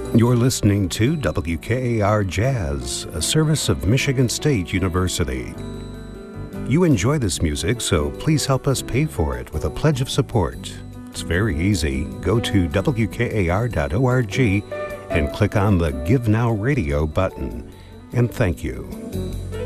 You're listening to WKAR Jazz, a service of Michigan State University. You enjoy this music, so please help us pay for it with a pledge of support. It's very easy. Go to WKAR.org and click on the Give Now Radio button. And thank you.